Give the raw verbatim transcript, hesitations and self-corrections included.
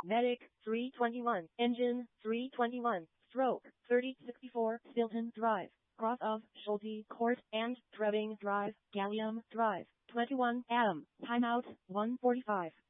Medic, three twenty-one. Engine, three twenty-one. Stroke, thirty sixty-four. Stilton Drive. Cross of Schulte Court and Trebbing Drive. Gallium Drive. twenty-one A M. Timeout, one forty-five.